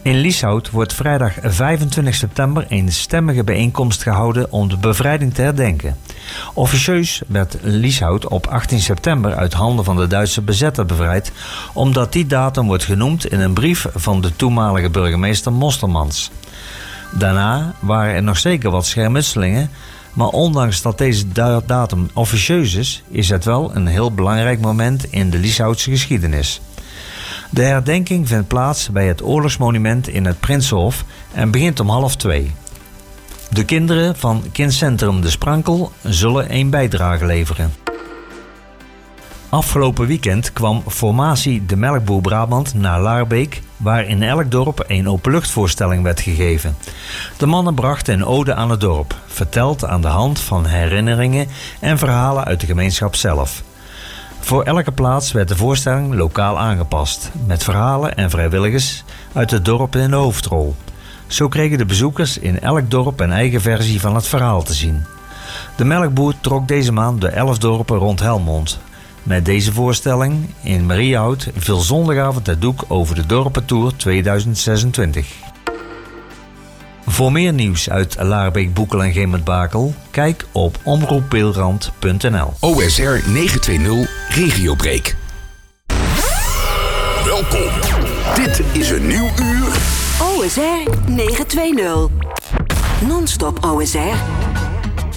In Lieshout wordt vrijdag 25 september een stemmige bijeenkomst gehouden om de bevrijding te herdenken. Officieus werd Lieshout op 18 september uit handen van de Duitse bezetter bevrijd, omdat die datum wordt genoemd in een brief van de toenmalige burgemeester Mostermans. Daarna waren er nog zeker wat schermutselingen, maar ondanks dat deze datum officieus is het wel een heel belangrijk moment in de Lieshoutse geschiedenis. De herdenking vindt plaats bij het oorlogsmonument in het Prinsenhof en begint om 13:30. De kinderen van Kindcentrum De Sprankel zullen een bijdrage leveren. Afgelopen weekend kwam formatie De Melkboer Brabant naar Laarbeek, waar in elk dorp een openluchtvoorstelling werd gegeven. De mannen brachten een ode aan het dorp, verteld aan de hand van herinneringen en verhalen uit de gemeenschap zelf. Voor elke plaats werd de voorstelling lokaal aangepast, met verhalen en vrijwilligers uit het dorp in de hoofdrol. Zo kregen de bezoekers in elk dorp een eigen versie van het verhaal te zien. De Melkboer trok deze maand de 11 dorpen rond Helmond. Met deze voorstelling in Mariehout viel zondagavond het doek over de Dorpentour 2026. Voor meer nieuws uit Laarbeek, Boekel en Gemert-Bakel, kijk op omroepbeelrand.nl. OSR 920 Regiobreak. Welkom. Dit is een nieuw uur. OSR 920. Non-stop OSR